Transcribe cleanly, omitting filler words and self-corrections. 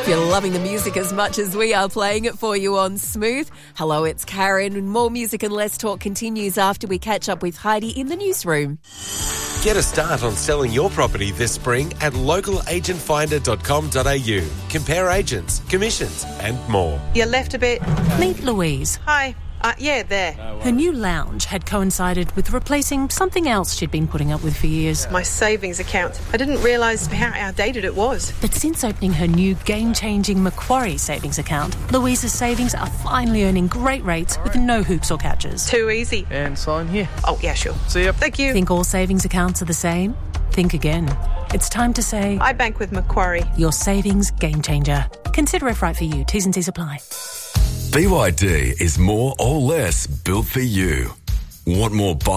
Hope you're loving the music as much as we are playing it for you on Smooth. Hello, it's Karen. More music and less talk continues after we catch up with Heidi in the newsroom. Get a start on selling your property this spring at localagentfinder.com.au. Compare agents, commissions and more. You left a bit. Meet Louise. Hi. Yeah, there. Her new lounge had coincided with replacing something else she'd been putting up with for years. My savings account. I didn't realise how outdated it was. But since opening her new game-changing Macquarie savings account, Louise's savings are finally earning great rates with no hoops or catches. Too easy. And sign here. Oh, yeah, sure. See ya. Thank you. Think all savings accounts are the same? Think again. It's time to say... I bank with Macquarie. Your savings game changer. Consider if right for you. T's and C's apply. BYD is more or less built for you. Want more